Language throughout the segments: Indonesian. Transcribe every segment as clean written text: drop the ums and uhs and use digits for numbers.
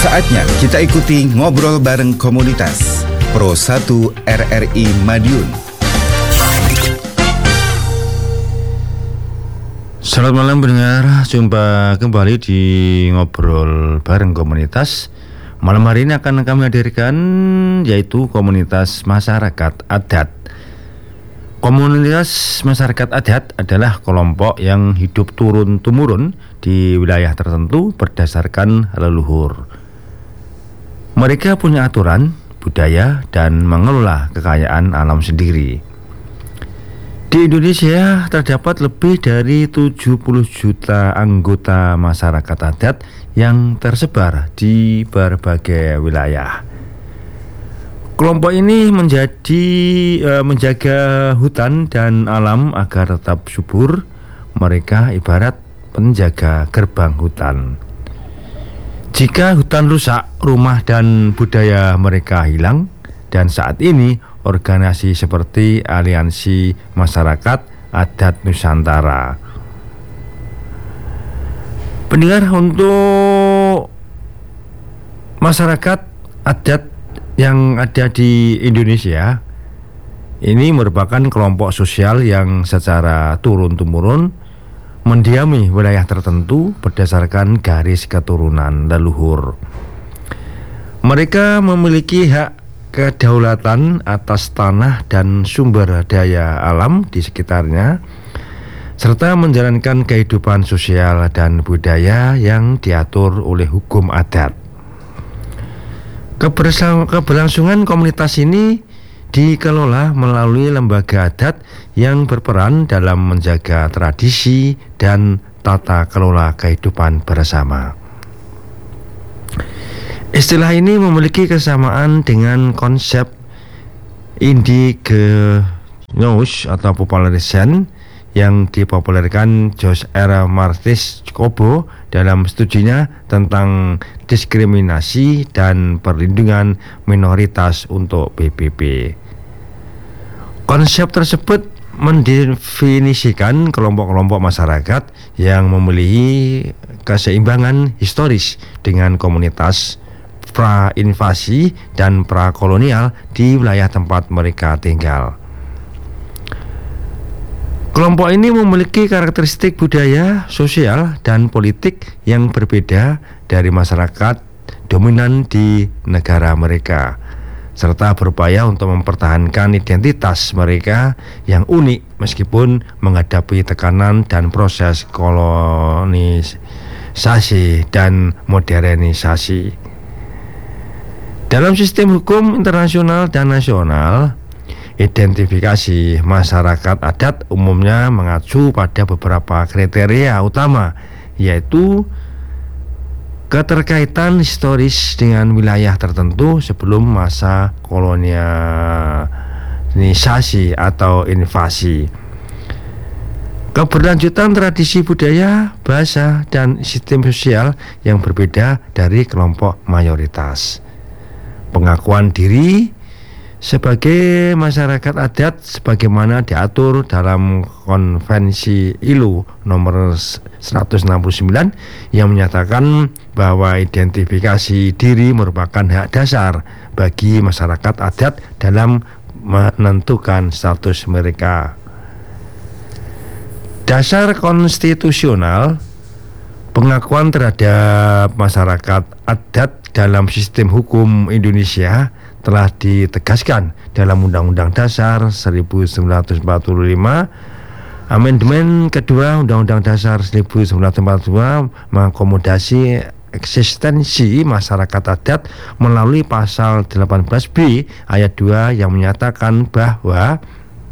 Saatnya kita ikuti ngobrol bareng komunitas Pro 1 RRI Madiun. Selamat malam pendengar, jumpa kembali di ngobrol bareng komunitas. Malam hari ini akan kami hadirkan yaitu komunitas masyarakat adat. Komunitas masyarakat adat adalah kelompok yang hidup turun-temurun di wilayah tertentu berdasarkan leluhur. Mereka punya aturan, budaya, dan mengelola kekayaan alam sendiri. Di Indonesia terdapat lebih dari 70 juta anggota masyarakat adat yang tersebar di berbagai wilayah. Kelompok ini menjaga hutan dan alam agar tetap subur. Mereka ibarat penjaga gerbang hutan. Jika hutan rusak, rumah dan budaya mereka hilang. Dan saat ini organisasi seperti Aliansi Masyarakat Adat Nusantara. Pendengar, untuk masyarakat adat yang ada di Indonesia ini merupakan kelompok sosial yang secara turun-temurun mendiami wilayah tertentu berdasarkan garis keturunan leluhur. Mereka memiliki hak kedaulatan atas tanah dan sumber daya alam di sekitarnya, serta menjalankan kehidupan sosial dan budaya yang diatur oleh hukum adat. Keberlangsungan komunitas ini dikelola melalui lembaga adat yang berperan dalam menjaga tradisi dan tata kelola kehidupan bersama. Istilah ini memiliki kesamaan dengan konsep indigenous atau population yang dipopulerkan George R. Martis Cobo dalam studinya tentang diskriminasi dan perlindungan minoritas untuk PBB. Konsep tersebut mendefinisikan kelompok-kelompok masyarakat yang memiliki keseimbangan historis dengan komunitas pra-invasi dan pra-kolonial di wilayah tempat mereka tinggal. Kelompok ini memiliki karakteristik budaya, sosial, dan politik yang berbeda dari masyarakat dominan di negara mereka, serta berupaya untuk mempertahankan identitas mereka yang unik meskipun menghadapi tekanan dan proses kolonisasi dan modernisasi. Dalam sistem hukum internasional dan nasional, identifikasi masyarakat adat umumnya mengacu pada beberapa kriteria utama, yaitu keterkaitan historis dengan wilayah tertentu sebelum masa kolonialisasi atau invasi, keberlanjutan tradisi budaya, bahasa, dan sistem sosial yang berbeda dari kelompok mayoritas, pengakuan diri sebagai masyarakat adat sebagaimana diatur dalam Konvensi ILO nomor 169 yang menyatakan bahwa identifikasi diri merupakan hak dasar bagi masyarakat adat dalam menentukan status mereka. Dasar konstitusional pengakuan terhadap masyarakat adat dalam sistem hukum Indonesia telah ditegaskan dalam Undang-Undang Dasar 1945, Amendement kedua Undang-Undang Dasar 1945 mengakomodasi eksistensi masyarakat adat melalui pasal 18B ayat 2 yang menyatakan bahwa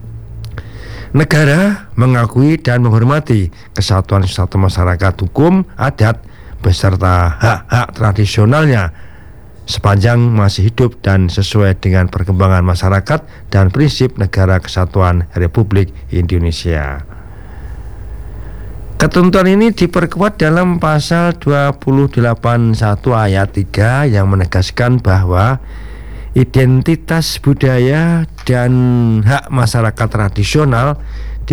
negara mengakui dan menghormati kesatuan masyarakat hukum adat beserta hak-hak tradisionalnya sepanjang masih hidup dan sesuai dengan perkembangan masyarakat dan prinsip negara kesatuan Republik Indonesia. Ketentuan ini diperkuat dalam pasal 28.1 ayat 3 yang menegaskan bahwa identitas budaya dan hak masyarakat tradisional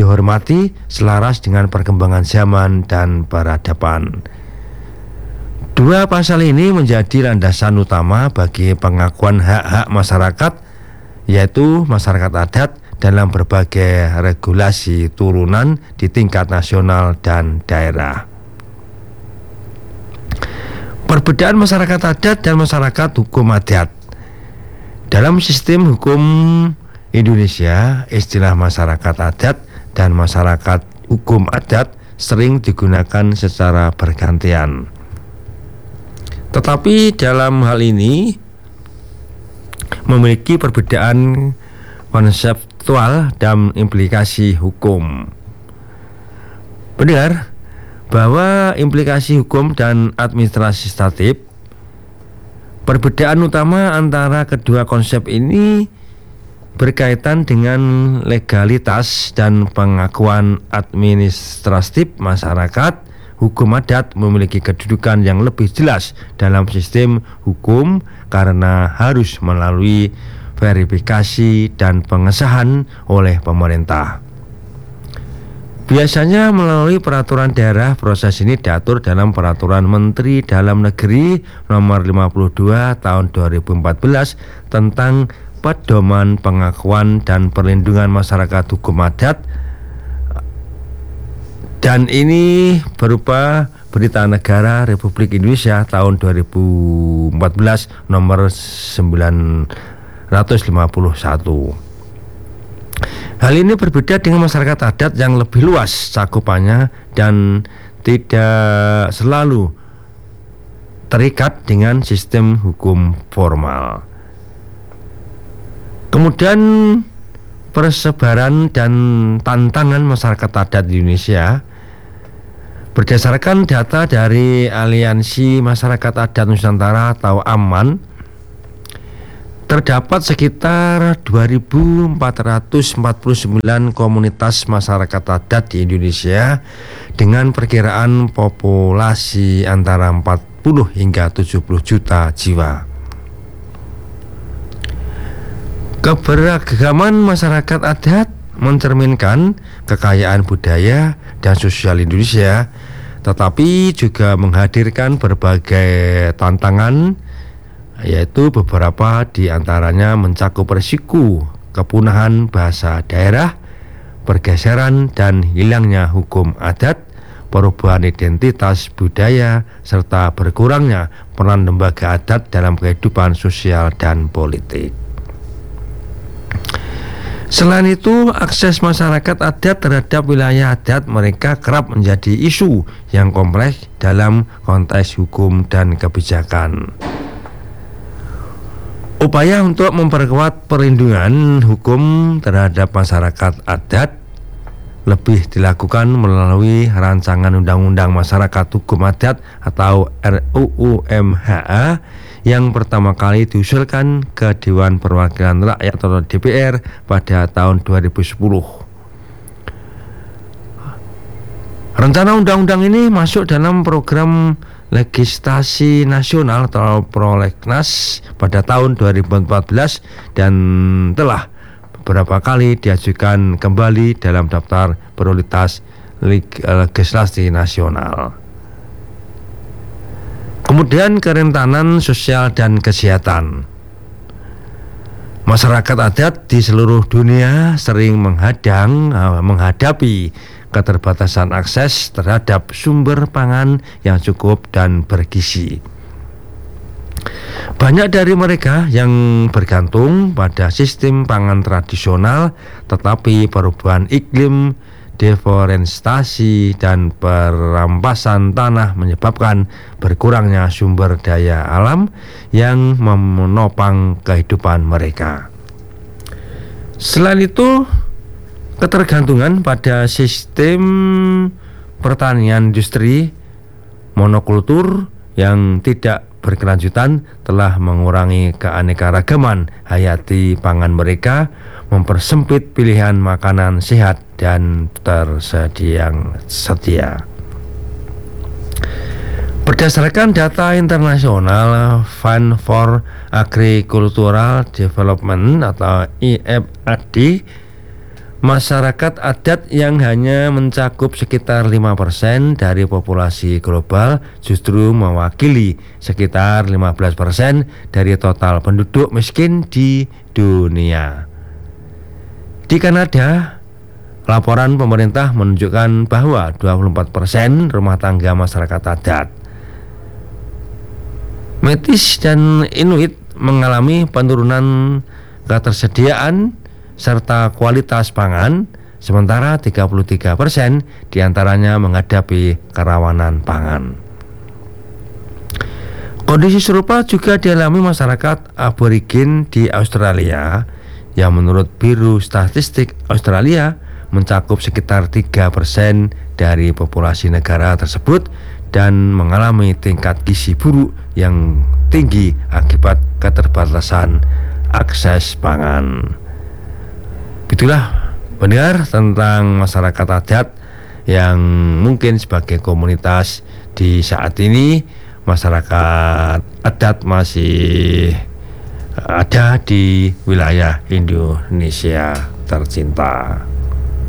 dihormati selaras dengan perkembangan zaman dan peradaban. Dua pasal ini menjadi landasan utama bagi pengakuan hak-hak masyarakat, yaitu masyarakat adat dalam berbagai regulasi turunan di tingkat nasional dan daerah. Perbedaan masyarakat adat dan masyarakat hukum adat. Dalam sistem hukum Indonesia, istilah masyarakat adat dan masyarakat hukum adat sering digunakan secara bergantian. Tetapi dalam hal ini memiliki perbedaan konseptual dan implikasi hukum. Benar bahwa implikasi hukum dan administratif, perbedaan utama antara kedua konsep ini berkaitan dengan legalitas dan pengakuan administratif masyarakat. Hukum adat memiliki kedudukan yang lebih jelas dalam sistem hukum karena harus melalui verifikasi dan pengesahan oleh pemerintah. Biasanya melalui peraturan daerah. Proses ini diatur dalam Peraturan Menteri Dalam Negeri Nomor 52 Tahun 2014 tentang Pedoman Pengakuan dan Perlindungan Masyarakat Hukum Adat, dan ini berupa Berita Negara Republik Indonesia tahun 2014 nomor 951. Hal ini berbeda dengan masyarakat adat yang lebih luas cakupannya dan tidak selalu terikat dengan sistem hukum formal. Kemudian persebaran dan tantangan masyarakat adat di Indonesia. Berdasarkan data dari Aliansi Masyarakat Adat Nusantara atau AMAN, terdapat sekitar 2.449 komunitas masyarakat adat di Indonesia dengan perkiraan populasi antara 40 hingga 70 juta jiwa. Keberagaman masyarakat adat mencerminkan kekayaan budaya dan sosial Indonesia, tetapi juga menghadirkan berbagai tantangan, yaitu beberapa di antaranya mencakup risiko kepunahan bahasa daerah, pergeseran dan hilangnya hukum adat, perubahan identitas budaya, serta berkurangnya peran lembaga adat dalam kehidupan sosial dan politik. Selain itu, akses masyarakat adat terhadap wilayah adat mereka kerap menjadi isu yang kompleks dalam konteks hukum dan kebijakan. Upaya untuk memperkuat perlindungan hukum terhadap masyarakat adat lebih dilakukan melalui rancangan Undang-Undang Masyarakat Hukum Adat atau RUU MHA yang pertama kali diusulkan ke Dewan Perwakilan Rakyat atau DPR pada tahun 2010. Rencana undang-undang ini masuk dalam program legislasi nasional atau Prolegnas pada tahun 2014 dan telah beberapa kali diajukan kembali dalam daftar prioritas legislasi nasional. Kemudian kerentanan sosial dan kesehatan. Masyarakat adat di seluruh dunia sering menghadapi keterbatasan akses terhadap sumber pangan yang cukup dan bergizi. Banyak dari mereka yang bergantung pada sistem pangan tradisional, tetapi perubahan iklim, deforestasi, dan perampasan tanah menyebabkan berkurangnya sumber daya alam yang menopang kehidupan mereka. Selain itu, ketergantungan pada sistem pertanian industri monokultur yang tidak berkelanjutan telah mengurangi keanekaragaman hayati pangan mereka, mempersempit pilihan makanan sehat dan tersedia. Berdasarkan data internasional Fund for Agricultural Development atau IFAD, masyarakat adat yang hanya mencakup sekitar 5% dari populasi global justru mewakili sekitar 15% dari total penduduk miskin di dunia. Di Kanada, laporan pemerintah menunjukkan bahwa 24% rumah tangga masyarakat adat Métis dan Inuit mengalami penurunan ketersediaan serta kualitas pangan, sementara 33% diantaranya menghadapi kerawanan pangan. Kondisi serupa juga dialami masyarakat aborigin di Australia yang menurut Biro Statistik Australia mencakup sekitar 3% dari populasi negara tersebut dan mengalami tingkat gizi buruk yang tinggi akibat keterbatasan akses pangan. Itulah pendengar tentang masyarakat adat yang mungkin sebagai komunitas di saat ini masyarakat adat masih ada di wilayah Indonesia tercinta.